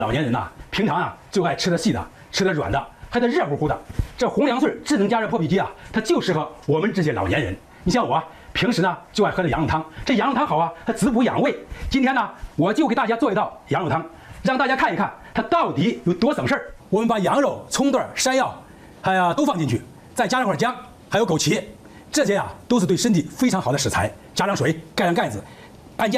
老年人呐，平常啊就爱吃的细的，吃的软的，还得热乎乎的。这红凉穗智能加热破壁机啊，它就适合我们这些老年人。你像我平时呢就爱喝这羊肉汤，这羊肉汤好啊，它滋补养胃。今天呢，我就给大家做一道羊肉汤，让大家看一看它到底有多省事儿。我们把羊肉、葱段、山药，都放进去，再加上块姜，还有枸杞，这些啊都是对身体非常好的食材。加上水，盖上盖子，